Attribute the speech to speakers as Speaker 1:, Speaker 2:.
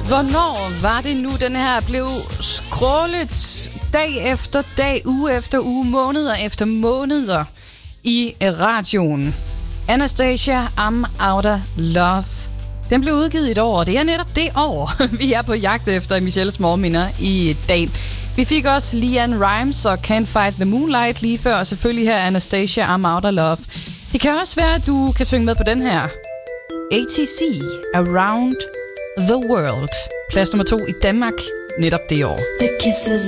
Speaker 1: Hvornår var det nu, den her blev scrollet dag efter dag, uge efter uge, måneder efter måneder i radioen? Anastacia, I'm Outta Love. Den blev udgivet et år, og det er netop det år, vi er på jagt efter Michelles morgenminder i dag. Vi fik også LeAnn Rimes og Can't Fight the Moonlight lige før, og selvfølgelig her Anastacia, I'm Outta Love. Det kan også være, at du kan synge med på den her. ATC, Around the World. Plads nummer 2 i Danmark, netop det år.
Speaker 2: The kisses